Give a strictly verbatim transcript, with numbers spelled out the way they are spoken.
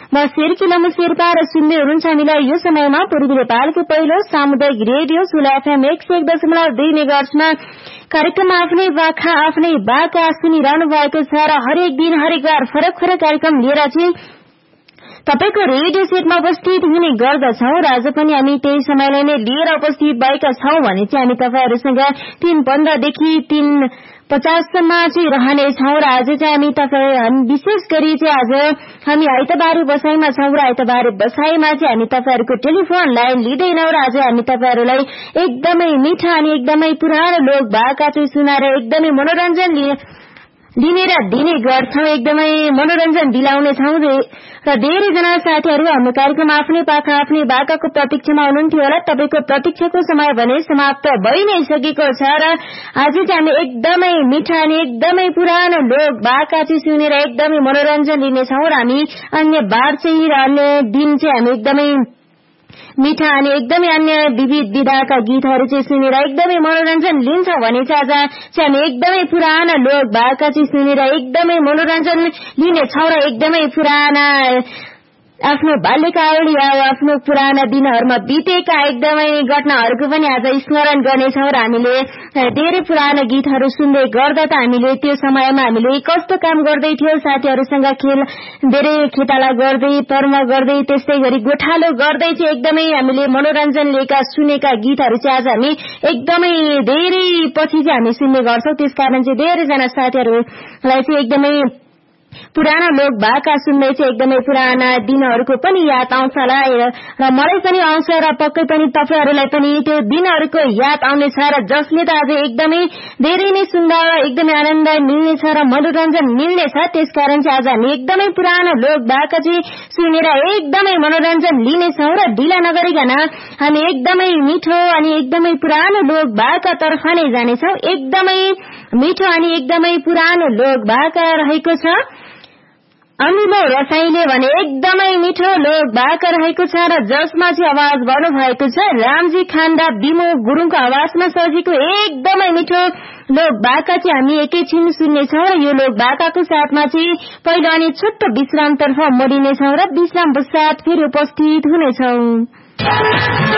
म शेर्की लम्बु शेर्पा र सुन्दै हुनुहुन्छ हामीलाई यो समयमा पूर्वी नेपालको पहिलो सामुदायिक रेडियो सुला एफएम एक सय एक दशमलव दुई मेगाहर्ट्जमा कार्यक्रम आफ्नै बाखा आफ्नै बाका सुनिरहनु भएको छ र हरेक दिन हरेक बार फरक फरक कार्यक्रम लिएर चाहिँ तपाईको रेडियो सेटमा उपस्थित हुने गर्दछौ र आज पनि हामी त्यही समयलाई नै लिएर उपस्थित भएका छौं भने चाहिँ हामी तपाईहरुसँग तीन पन्ध्रदेखि तीन पचाससम्म चाहिँ रहनेछौं र आज चाहिँ हामी तपाईँ विशेष गरी चाहिँ आज हामी आइतबारे बसाइमा छौं र आइतबारे बसाइमा चाहिँ हामी तपाईहरुको टेलिफोन लाइन लिँदैनौं र आज हामी तपाईहरुलाई एकदमै मिठा अनि एकदमै पुरानो लोक भाका चाहिँ सुनाएर एकदमै मनोरञ्जन लिने र दिने गर्छौं एकदमै मनोरञ्जन दिलाउने छौं र धेरैजना साथीहरु हाम्रो कार्यक्रम आफ्नै पाखा आफ्नै बाकाको प्रतीक्षामा हुनुहुन्थ्यो होला। तपाईको प्रतीक्षाको समय भने समाप्त भइ नै सकेको छ र आज चाहिँ हामी एकदमै मिठा अनि एकदमै पुरानो लोक भाका चाहिँ सुनेर एकदमै मनोरञ्जन लिनेछौं र हामी अन्य बार चाहिँ र अन्य दिन चाहिँ हामी एकदमै मिठा अनि एकदमै अन्य विविध विधाका गीतहरू चाहिँ सुनेर एकदमै मनोरञ्जन लिन्छौं भने चाहिँ आज चाहिँ हामी एकदमै पुराना लोक भाका चाहिँ सुनेर एकदमै मनोरञ्जन लिनेछौं र एकदमै पुराना आफ्नो बाल्यकाल या आफ्नो पुराना दिनहरुमा बितेका एकदमै घटनाहरुको पनि आज स्मरण गर्नेछौं र हामीले धेरै पुराना गीतहरू सुन्दै गर्दा त हामीले त्यो समयमा हामीले कस्तो काम गर्दै थियौ साथीहरुसँग खेल धेरै खेताला गर्दै पर्म गर्दै त्यस्तै गरी गोठालो गर्दै चाहिँ एकदमै हामीले मनोरञ्जन लिएका सुनेका गीतहरू चाहिँ आज हामी एकदमै धेरै पछि चाहिँ हामी सुन्ने गर्छौं। त्यसकारण चाहिँ धेरैजना साथीहरुलाई चाहिँ एकदमै पुराना लोक भाका सुन्दै चाहिँ एकदमै पुराना दिनहरुको पनि याद आउँछ होला र मलाई पनि आउँछ र पक्कै पनि तपाईहरुलाई पनि त्यो दिनहरुको याद आउनेछ र जसले त आज एकदमै धेरै नै सुन्दर एकदमै आनन्द मिल्नेछ र मनोरञ्जन मिल्नेछ। त्यसकारण चाहिँ आज हामी एकदमै पुरानो लोक भाका चाहिँ सुनेर एकदमै मनोरञ्जन लिनेछौं र ढिला नगरिकन हामी एकदमै मिठो अनि एकदमै पुरानो लोक भाका तर्फ नै जानेछौं। एकदमै मिठो अनि एकदमै पुरानो लोक भाका रहेको छ अमिलो रसाइले भने एकदमै मिठो लोक भाका रहेको छ र जसमा चाहिँ आवाज गर्नु भएको छ रामजी खान्डा बिमो गुरुङको आवाजमा सजिएको एकदमै मिठो लोक भाका चाहिँ हामी एकैछिन सुन्नेछौं र यो लोक भाकाको साथमा चाहिँ पहिलो अनि छोटो विश्रामतर्फ मोडिनेछौं र विश्राम पश्चात फेरि उपस्थित हुनेछौं।